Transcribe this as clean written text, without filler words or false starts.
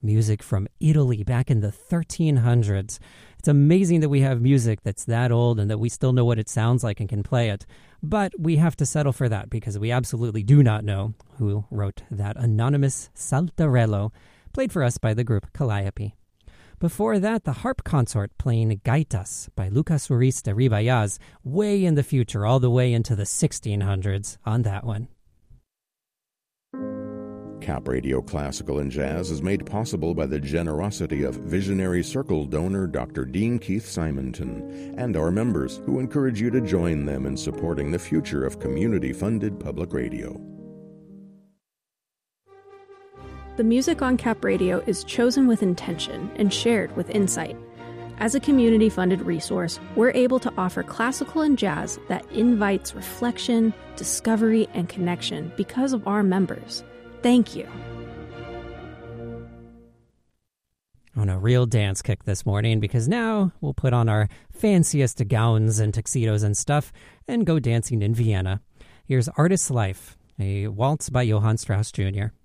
music from Italy back in the 1300s. It's amazing that we have music that's that old and that we still know what it sounds like and can play it. But we have to settle for that because we absolutely do not know who wrote that anonymous Saltarello, played for us by the group Calliope. Before that, the harp consort playing Gaitas by Lucas Ruiz de Ribayaz, way in the future, all the way into the 1600s on that one. Cap Radio Classical and Jazz is made possible by the generosity of Visionary Circle donor Dr. Dean Keith Simonton and our members, who encourage you to join them in supporting the future of community-funded public radio. The music on Cap Radio is chosen with intention and shared with insight. As a community-funded resource, we're able to offer classical and jazz that invites reflection, discovery, and connection because of our members. Thank you. On a real dance kick this morning, because now we'll put on our fanciest gowns and tuxedos and stuff and go dancing in Vienna. Here's Artist's Life, a waltz by Johann Strauss Jr.